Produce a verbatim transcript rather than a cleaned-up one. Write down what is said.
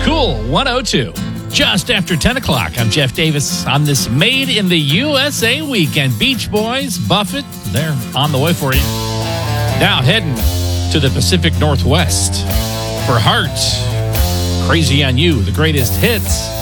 Cool one oh two. Just after ten o'clock, I'm Jeff Davis on this Made in the U S A weekend. Beach Boys, Buffett, they're on the way for you. Now heading to the Pacific Northwest for Heart. Crazy on You, the greatest hits.